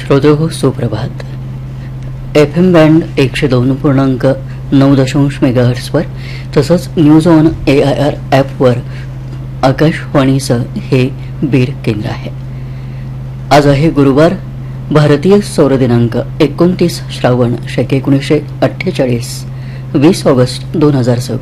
श्रोतेहो सुप्रभात. FM band 102.9 मेगाहर्ट्झवर तसंच news on AIR ॲपवर आकाशवाणीचं हे बीर केंद्र आहे. आज आहे गुरुवार, भारतीय सौर दिनांक 29 श्रावण शके 1948, 20 ऑगस्ट 2026.